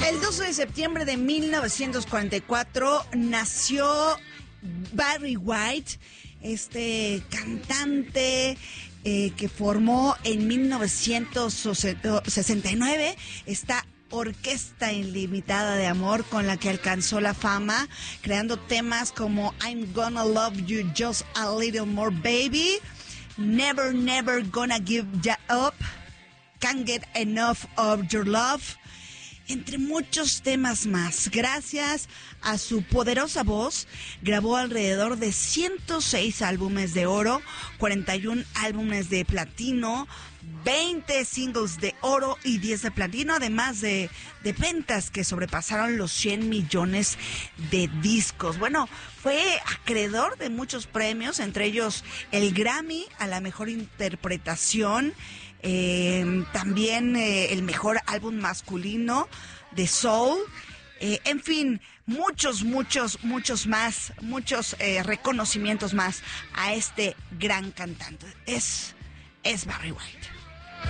El 12 de septiembre de 1944 nació Barry White, este cantante que formó en 1969 esta Orquesta Ilimitada de Amor, con la que alcanzó la fama, creando temas como I'm Gonna Love You Just a Little More Baby, Never Never Gonna Give Ya Up, Can't Get Enough of Your Love, entre muchos temas más. Gracias a su poderosa voz, grabó alrededor de 106 álbumes de oro, 41 álbumes de platino, 20 singles de oro y 10 de platino, además de ventas que sobrepasaron los 100 millones de discos. Bueno, fue acreedor de muchos premios, entre ellos el Grammy a la mejor interpretación, también el mejor álbum masculino de soul, en fin, muchos reconocimientos más a este gran cantante. Es Barry White.